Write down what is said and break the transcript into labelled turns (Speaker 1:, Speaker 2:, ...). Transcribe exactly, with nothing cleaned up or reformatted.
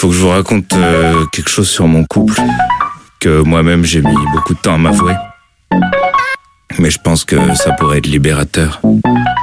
Speaker 1: faut que je vous raconte euh, quelque chose sur mon couple, que moi-même j'ai mis beaucoup de temps à m'avouer. Mais je pense que ça pourrait être libérateur.